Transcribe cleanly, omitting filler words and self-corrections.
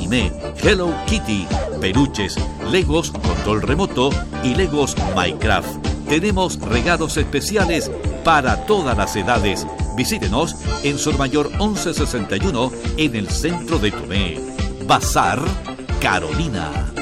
anime, Hello Kitty, peluches, Legos control remoto y Legos Minecraft. Tenemos regalos especiales para todas las edades. Visítenos en Sormayor 1161 en el centro de Tomé. Bazar Carolina.